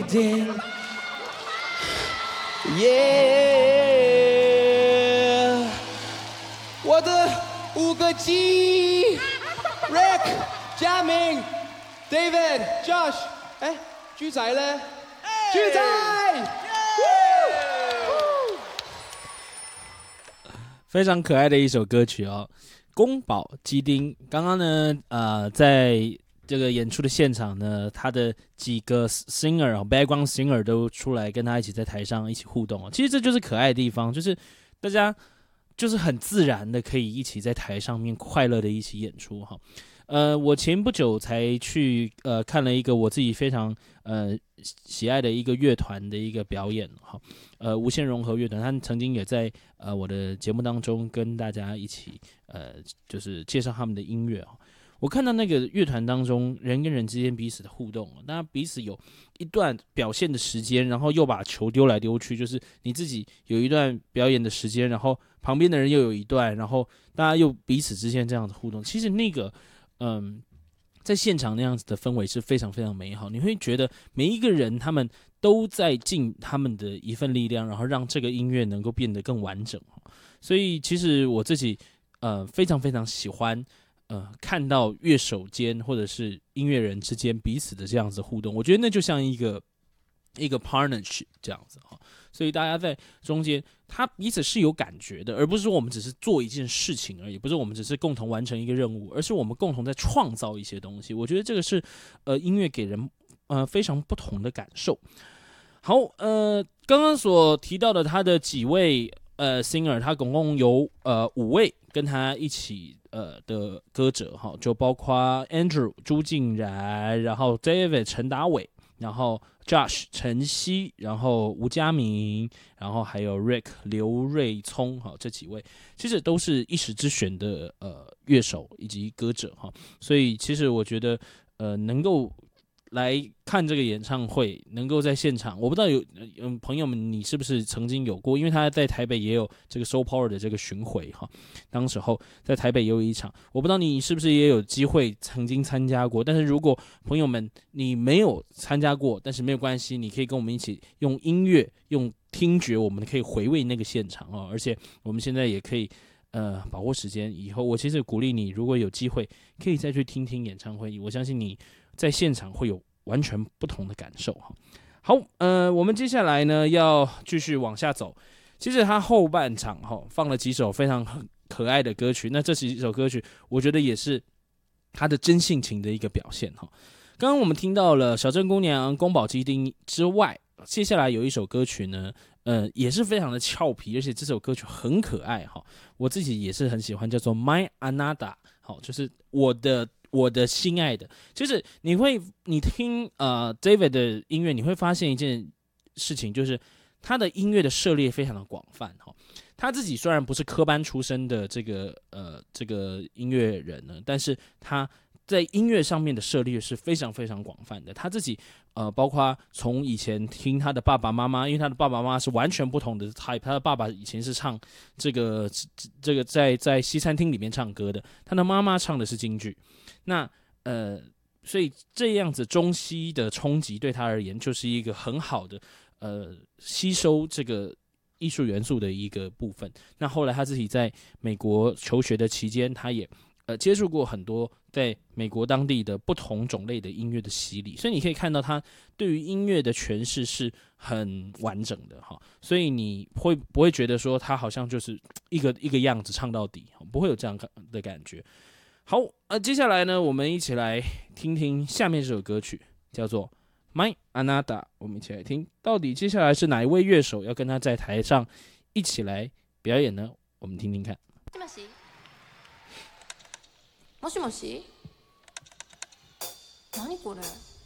定。耶！我的5个鸡 ，Rick、嘉明、David、Josh， 哎，居仔呢？居仔！ 非常可爱的一首歌曲哦，宫保鸡丁。刚刚呢，在这个演出的现场呢，他的几个 background singer 都出来跟他一起在台上一起互动哦。其实这就是可爱的地方，就是大家就是很自然的可以一起在台上面快乐的一起演出哈。我前不久才去看了一个我自己非常喜爱的一个乐团的一个表演哈，无限融合乐团，他曾经也在我的节目当中跟大家一起就是介绍他们的音乐哈。我看到那个乐团当中人跟人之间彼此的互动，大家彼此有一段表现的时间，然后又把球丢来丢去，就是你自己有一段表演的时间，然后旁边的人又有一段，然后大家又彼此之间这样子互动，其实那个在现场那样子的氛围是非常非常美好，你会觉得每一个人他们都在尽他们的一份力量，然后让这个音乐能够变得更完整。所以其实我自己非常非常喜欢看到乐手间或者是音乐人之间彼此的这样子的互动，我觉得那就像一个 partnership 这样子哈。所以大家在中间，他彼此是有感觉的，而不是说我们只是做一件事情而已，不是我们只是共同完成一个任务，而是我们共同在创造一些东西。我觉得这个是音乐给人非常不同的感受。好，刚刚所提到的他的几位singer， 他总共有5位跟他一起的歌者哈，就包括 Andrew 朱敬然，然后 David 陈达伟，然后 Josh 陈曦，然后吴嘉明，然后还有 Rick 刘瑞聪，哈，这几位其实都是一时之选的乐手以及歌者哈，所以其实我觉得能够来看这个演唱会，能够在现场，我不知道有朋友们你是不是曾经有过，因为他在台北也有这个 Soul Power 的这个巡回哈，当时候在台北也有一场，我不知道你是不是也有机会曾经参加过，但是如果朋友们你没有参加过，但是没有关系，你可以跟我们一起用音乐用听觉，我们可以回味那个现场哦，而且我们现在也可以把握时间，以后我其实鼓励你，如果有机会可以再去听听演唱会，我相信你在现场会有完全不同的感受哈。好，我们接下来呢要继续往下走。其实他后半场放了几首非常可爱的歌曲，那这几首歌曲我觉得也是他的真性情的一个表现哈。刚刚我们听到了小镇姑娘、宫保鸡丁之外，接下来有一首歌曲呢，也是非常的俏皮，而且这首歌曲很可爱哈，我自己也是很喜欢，叫做 My Anada， 好，就是我的心爱的。就是你听David 的音乐，你会发现一件事情，就是他的音乐的涉猎非常的广泛哈。他自己虽然不是科班出身的这个音乐人呢，但是他在音乐上面的涉猎是非常非常广泛的。他自己包括从以前听他的爸爸妈妈，因为他的爸爸妈妈是完全不同的 type， 他的爸爸以前是唱这个在西餐厅里面唱歌的，他的妈妈唱的是京剧。那所以这样子中西的冲击对他而言，就是一个很好的吸收这个艺术元素的一个部分。那后来他自己在美国求学的期间，他也接触过很多在美国当地的不同种类的音乐的洗礼，所以你可以看到他对于音乐的诠释是很完整的哈。所以你不会觉得说他好像就是一个样子唱到底，不会有这样的感觉。好，接下来呢，我们一起来听听下面这首歌曲，叫做 My Anada。我们一起来听，到底接下来是哪一位乐手要跟他在台上一起来表演呢？我们听听看。 もしもし？何これ？